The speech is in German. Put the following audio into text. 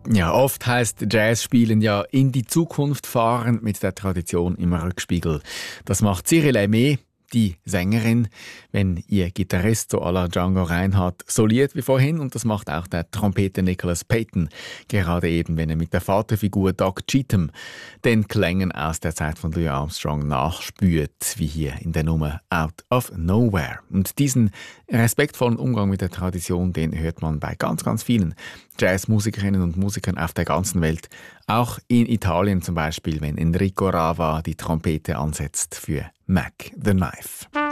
Ja, oft heisst Jazz spielen ja in die Zukunft fahren mit der Tradition im Rückspiegel. Das macht Cyril Aimé, die Sängerin, wenn ihr Gitarrist so à la Django Reinhardt soliert wie vorhin, und das macht auch der Trompeter Nicholas Payton, gerade eben, wenn er mit der Vaterfigur Doc Cheatham den Klängen aus der Zeit von Louis Armstrong nachspürt, wie hier in der Nummer Out of Nowhere. Und diesen respektvollen Umgang mit der Tradition, den hört man bei ganz, ganz vielen Jazzmusikerinnen und Musikern auf der ganzen Welt. Auch in Italien zum Beispiel, wenn Enrico Rava die Trompete ansetzt für Mac the Knife.